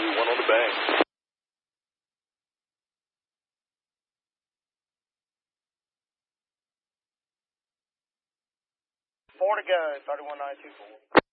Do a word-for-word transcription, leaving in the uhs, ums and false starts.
one on the bank. Four to go, thirty-one nine two four.